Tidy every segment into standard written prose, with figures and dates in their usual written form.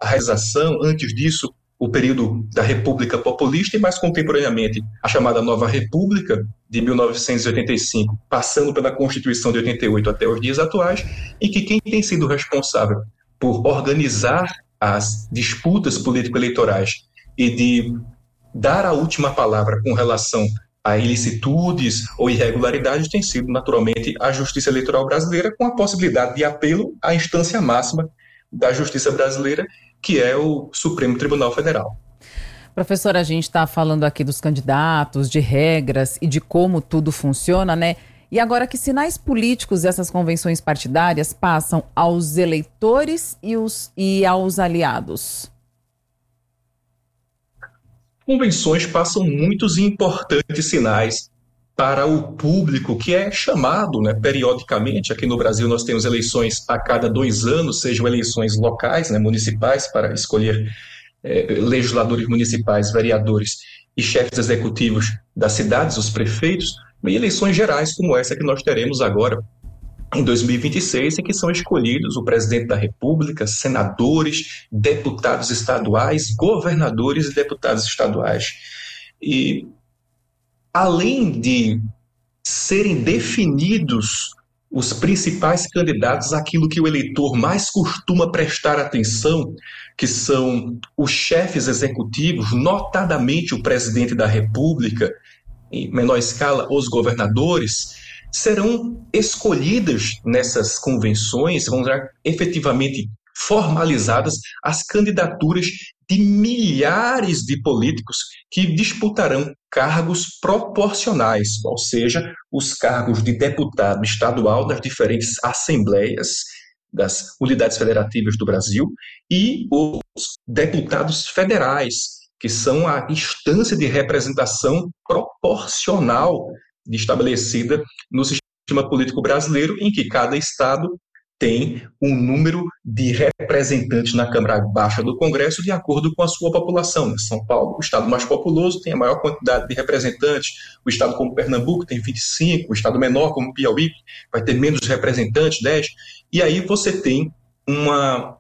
realização, antes disso, o período da República Populista e, mais contemporaneamente, a chamada Nova República de 1985, passando pela Constituição de 88 até os dias atuais, em que quem tem sido responsável por organizar as disputas político-eleitorais e de dar a última palavra com relação a ilicitudes ou irregularidades tem sido, naturalmente, a Justiça Eleitoral brasileira, com a possibilidade de apelo à instância máxima da Justiça brasileira, que é o Supremo Tribunal Federal. Professor, a gente está falando aqui dos candidatos, de regras e de como tudo funciona, né? E agora, que sinais políticos essas convenções partidárias passam aos eleitores e aos aliados? Convenções passam muitos e importantes sinais para o público que é chamado, né, periodicamente. Aqui no Brasil nós temos eleições a cada 2 anos, sejam eleições locais, né, municipais, para escolher legisladores municipais, vereadores e chefes executivos das cidades, os prefeitos, e eleições gerais como essa que nós teremos agora em 2026, em que são escolhidos o presidente da República, senadores, deputados estaduais, governadores e deputados estaduais. E além de serem definidos os principais candidatos, aquilo que o eleitor mais costuma prestar atenção, que são os chefes executivos, notadamente o presidente da República, em menor escala, os governadores, serão escolhidas nessas convenções, vão ser efetivamente formalizadas as candidaturas de milhares de políticos que disputarão cargos proporcionais, ou seja, os cargos de deputado estadual das diferentes assembleias das unidades federativas do Brasil e os deputados federais, que são a instância de representação proporcional estabelecida no sistema político brasileiro, em que cada estado tem um número de representantes na Câmara Baixa do Congresso de acordo com a sua população. São Paulo, o estado mais populoso, tem a maior quantidade de representantes. O estado como Pernambuco tem 25, o estado menor como Piauí vai ter menos representantes, 10. E aí você tem uma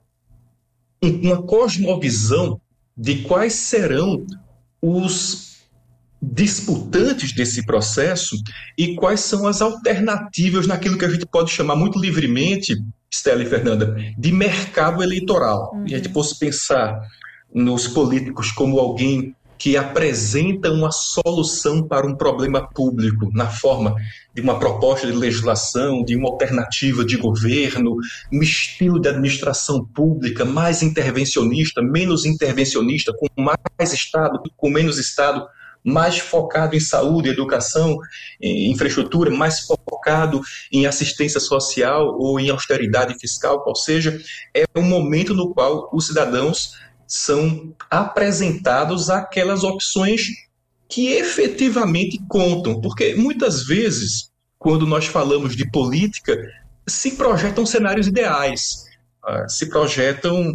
cosmovisão de quais serão os disputantes desse processo e quais são as alternativas naquilo que a gente pode chamar muito livremente, Stella e Fernanda, de mercado eleitoral. E a gente pode pensar nos políticos como alguém que apresenta uma solução para um problema público na forma de uma proposta de legislação, de uma alternativa de governo, um estilo de administração pública mais intervencionista, menos intervencionista, com mais Estado, com menos Estado, mais focado em saúde, educação, em infraestrutura, mais focado em assistência social ou em austeridade fiscal, ou seja, é um momento no qual os cidadãos são apresentados aquelas opções que efetivamente contam, porque muitas vezes, quando nós falamos de política, se projetam cenários ideais, se projetam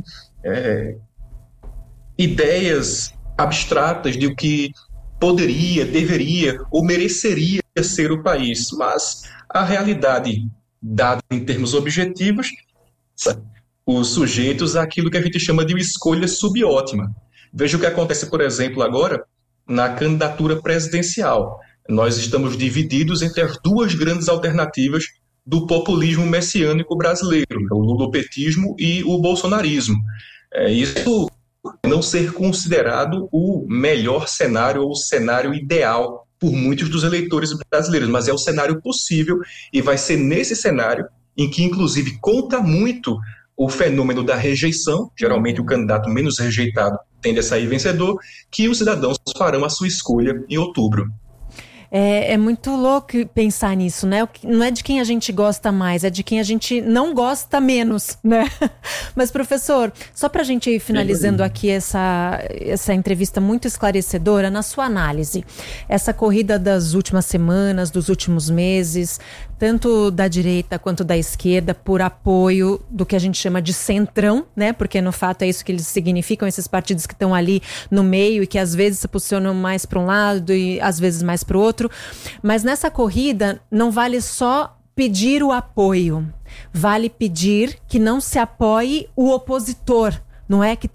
ideias abstratas de o que poderia, deveria ou mereceria ser o país, mas a realidade, dada em termos objetivos, os sujeitos àquilo que a gente chama de escolha subótima. Veja o que acontece, por exemplo, agora na candidatura presidencial. Nós estamos divididos entre as duas grandes alternativas do populismo messiânico brasileiro, o lulopetismo e o bolsonarismo. Isso não ser considerado o melhor cenário ou o cenário ideal por muitos dos eleitores brasileiros, mas é o cenário possível e vai ser nesse cenário em que, inclusive, conta muito o fenômeno da rejeição, geralmente o candidato menos rejeitado tende a sair vencedor, que os cidadãos farão a sua escolha em outubro. É muito louco pensar nisso, né? Não é de quem a gente gosta mais, é de quem a gente não gosta menos, né? Mas, professor, só para a gente ir finalizando aqui essa entrevista muito esclarecedora, na sua análise, essa corrida das últimas semanas, dos últimos meses, tanto da direita quanto da esquerda, por apoio do que a gente chama de centrão, né? Porque, no fato, é isso que eles significam, esses partidos que estão ali no meio e que às vezes se posicionam mais para um lado e às vezes mais para o outro. Mas nessa corrida não vale só pedir o apoio, vale pedir que não se apoie o opositor, não é? Que